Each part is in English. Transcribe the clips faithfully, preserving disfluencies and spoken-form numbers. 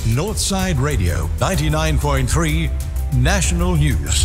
Northside Radio, ninety-nine point three National News.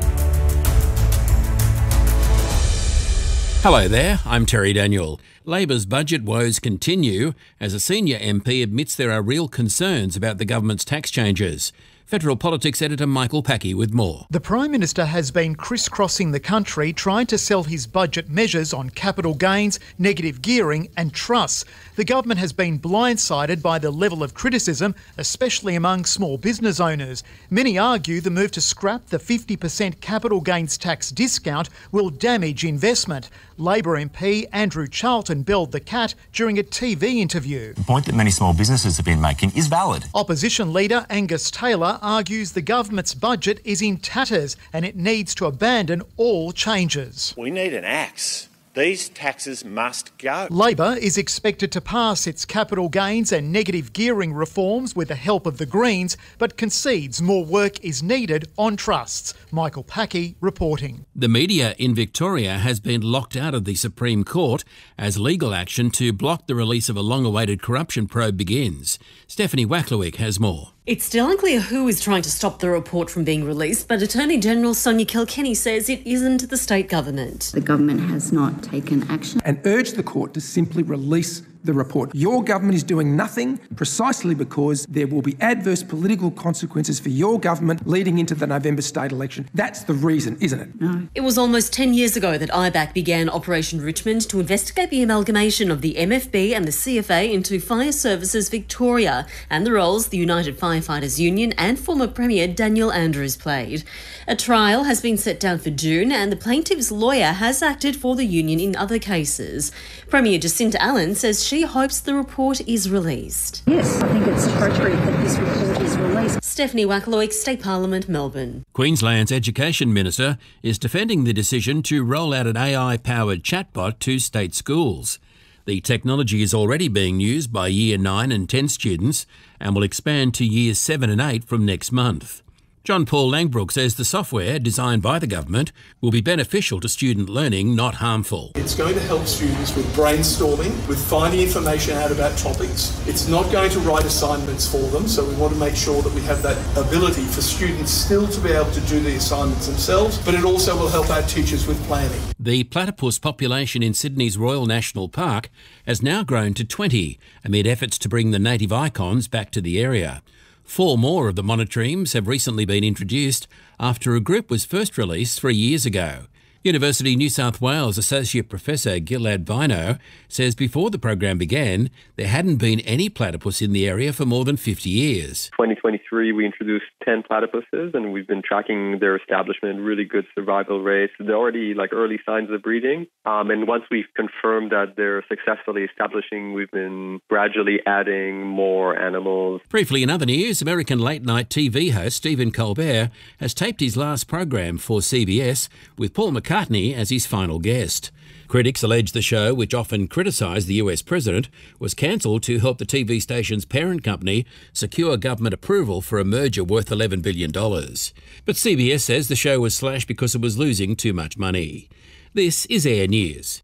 Hello there, I'm Terry Daniel. Labor's budget woes continue as a senior M P admits there are real concerns about the government's tax changes. Federal Politics editor Michael Packey with more. The Prime Minister has been crisscrossing the country trying to sell his budget measures on capital gains, negative gearing and trusts. The government has been blindsided by the level of criticism, especially among small business owners. Many argue the move to scrap the fifty percent capital gains tax discount will damage investment. Labor M P Andrew Charlton belled the cat during a T V interview. The point that many small businesses have been making is valid. Opposition leader Angus Taylor argues the government's budget is in tatters and it needs to abandon all changes. We need an axe. These taxes must go. Labor is expected to pass its capital gains and negative gearing reforms with the help of the Greens, but concedes more work is needed on trusts. Michael Packey reporting. The media in Victoria has been locked out of the Supreme Court as legal action to block the release of a long-awaited corruption probe begins. Stephanie Wacklewick has more. It's still unclear who is trying to stop the report from being released, but Attorney General Sonia Kilkenny says it isn't the state government. The government has not taken action. And urged the court to simply release the report. Your government is doing nothing precisely because there will be adverse political consequences for your government leading into the November state election. That's the reason, isn't it? No. It was almost ten years ago that I BAC began Operation Richmond to investigate the amalgamation of the M F B and the C F A into Fire Services Victoria and the roles the United Firefighters Union and former Premier Daniel Andrews played. A trial has been set down for June and the plaintiff's lawyer has acted for the union in other cases. Premier Jacinta Allen says she hopes the report is released. Yes, I think it's appropriate that this report is released. Stephanie Wacklewick, State Parliament, Melbourne. Queensland's Education Minister is defending the decision to roll out an A I-powered chatbot to state schools. The technology is already being used by Year nine and ten students and will expand to Years seven and eight from next month. John Paul Langbrook says the software, designed by the government, will be beneficial to student learning, not harmful. It's going to help students with brainstorming, with finding information out about topics. It's not going to write assignments for them, so we want to make sure that we have that ability for students still to be able to do the assignments themselves, but it also will help our teachers with planning. The platypus population in Sydney's Royal National Park has now grown to twenty, amid efforts to bring the native icons back to the area. Four more of the monotremes have recently been introduced after a group was first released three years ago. University New South Wales Associate Professor Gilad Bino says before the program began, there hadn't been any platypus in the area for more than fifty years. twenty twenty-three, we introduced ten platypuses and we've been tracking their establishment, really good survival rates. They're already like early signs of breeding. Um, and once we've confirmed that they're successfully establishing, we've been gradually adding more animals. Briefly in other news, American late-night T V host Stephen Colbert has taped his last program for C B S with Paul McCartney McCartney as his final guest. Critics allege the show, which often criticised the U S president, was cancelled to help the T V station's parent company secure government approval for a merger worth eleven billion dollars. But C B S says the show was slashed because it was losing too much money. This is Air News.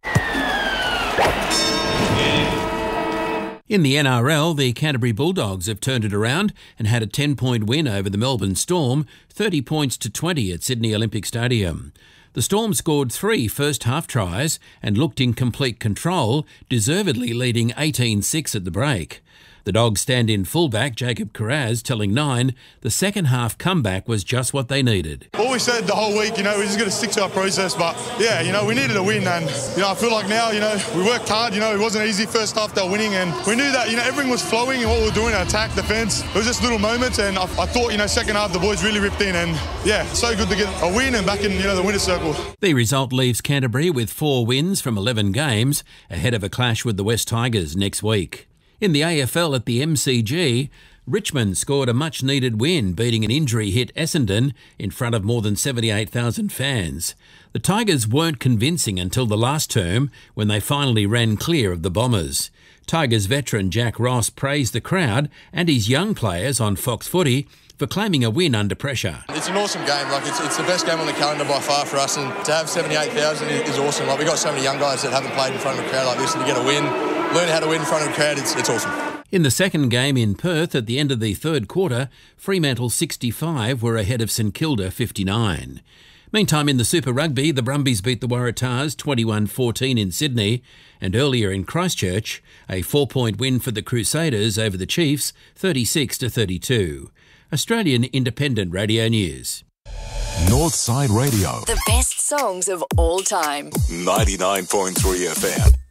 In the N R L, the Canterbury Bulldogs have turned it around and had a ten-point win over the Melbourne Storm, thirty points to twenty at Sydney Olympic Stadium. The Storm scored three first-half tries and looked in complete control, deservedly leading eighteen six at the break. The Dogs stand-in fullback Jacob Carraz telling Nine the second-half comeback was just what they needed. All we said the whole week, you know, we're just going to stick to our process, but yeah, you know, we needed a win, and you know, I feel like now, you know, we worked hard. You know, it wasn't easy first half. They were winning, and we knew that, you know, everything was flowing and what we were doing, attack, defence. It was just little moments, and I, I thought, you know, second half the boys really ripped in, and yeah, so good to get a win and back in, you know, the winner's circle. The result leaves Canterbury with four wins from eleven games, ahead of a clash with the West Tigers next week. In the A F L at the M C G, Richmond scored a much-needed win, beating an injury-hit Essendon in front of more than seventy-eight thousand fans. The Tigers weren't convincing until the last term, when they finally ran clear of the Bombers. Tigers veteran Jack Ross praised the crowd and his young players on Fox Footy for claiming a win under pressure. It's an awesome game. Like it's, it's the best game on the calendar by far for us, and to have seventy-eight thousand is awesome. Like we've got so many young guys that haven't played in front of a crowd like this, and to get a win, learn how to win in front of a crowd, it's, it's awesome. In the second game in Perth at the end of the third quarter, Fremantle sixty-five were ahead of St Kilda fifty-nine. Meantime, in the Super Rugby, the Brumbies beat the Waratahs twenty-one fourteen in Sydney, and earlier in Christchurch, a four-point win for the Crusaders over the Chiefs, thirty-six to thirty-two. Australian Independent Radio News. Northside Radio. The best songs of all time. ninety-nine point three F M.